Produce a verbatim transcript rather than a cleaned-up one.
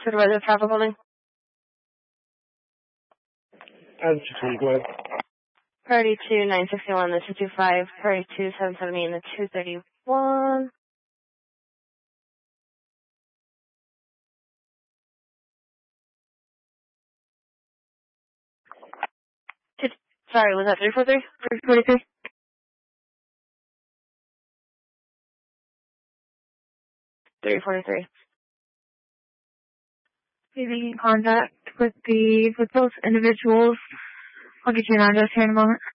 Supervisor of traffic holding. I'm just going to go ahead. Priority two, nine sixty-one, the two two five, priority two, seven seventy, and the two thirty-one. Two, sorry, was that three four three? three forty-three? three forty-three. Making contact with the with those individuals. I'll get you an address here in a moment.